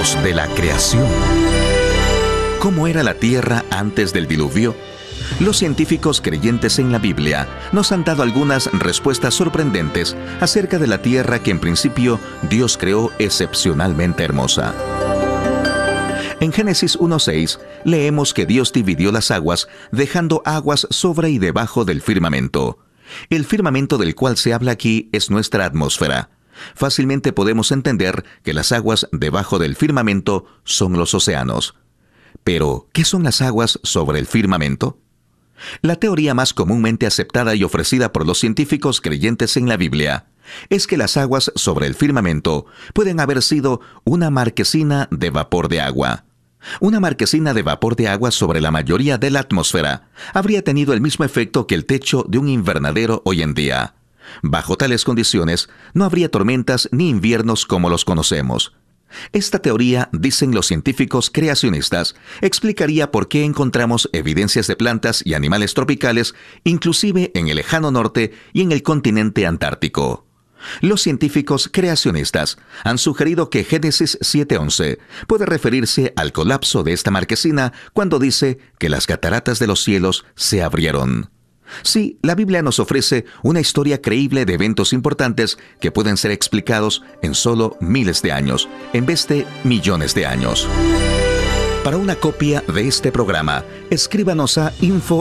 Momentos de la creación. ¿Cómo era la tierra antes del diluvio? Los científicos creyentes en la Biblia nos han dado algunas respuestas sorprendentes acerca de la tierra que en principio Dios creó excepcionalmente hermosa. En Génesis 1:6 leemos que Dios dividió las aguas, dejando aguas sobre y debajo del firmamento. El firmamento del cual se habla aquí es nuestra atmósfera. Fácilmente podemos entender que las aguas debajo del firmamento son los océanos. Pero, ¿qué son las aguas sobre el firmamento? La teoría más comúnmente aceptada y ofrecida por los científicos creyentes en la Biblia es que las aguas sobre el firmamento pueden haber sido una marquesina de vapor de agua. Una marquesina de vapor de agua sobre la mayoría de la atmósfera habría tenido el mismo efecto que el techo de un invernadero hoy en día. Bajo tales condiciones, no habría tormentas ni inviernos como los conocemos. Esta teoría, dicen los científicos creacionistas, explicaría por qué encontramos evidencias de plantas y animales tropicales, inclusive en el lejano norte y en el continente antártico. Los científicos creacionistas han sugerido que Génesis 7:11 puede referirse al colapso de esta marquesina cuando dice que las cataratas de los cielos se abrieron. Sí, la Biblia nos ofrece una historia creíble de eventos importantes que pueden ser explicados en solo miles de años, en vez de millones de años. Para una copia de este programa, escríbanos a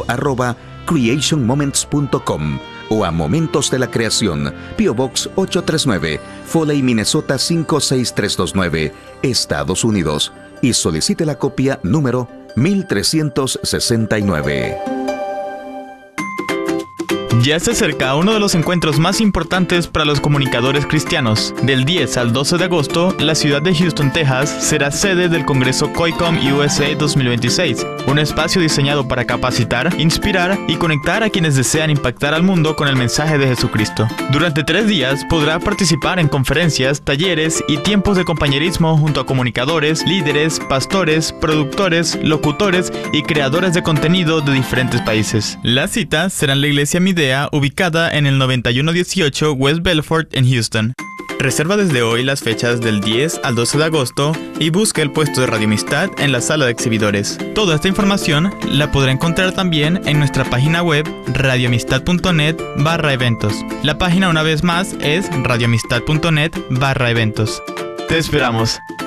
info@creationmoments.com o a Momentos de la Creación, P.O. Box 839, Foley, Minnesota 56329, Estados Unidos, y solicite la copia número 1369. Ya se acerca uno de los encuentros más importantes para los comunicadores cristianos. Del 10 al 12 de agosto, la ciudad de Houston, Texas, será sede del Congreso COICOM USA 2026, un espacio diseñado para capacitar, inspirar y conectar a quienes desean impactar al mundo con el mensaje de Jesucristo. Durante 3 días podrá participar en conferencias, talleres y tiempos de compañerismo junto a comunicadores, líderes, pastores, productores, locutores y creadores de contenido de diferentes países. La cita será en la iglesia Midea, ubicada en el 9118 West Belfort en Houston. Reserva desde hoy las fechas del 10 al 12 de agosto y busca el puesto de Radio Amistad en la sala de exhibidores. Toda esta información la podrá encontrar también en nuestra página web radioamistad.net/eventos. La página una vez más es radioamistad.net/eventos. Te esperamos.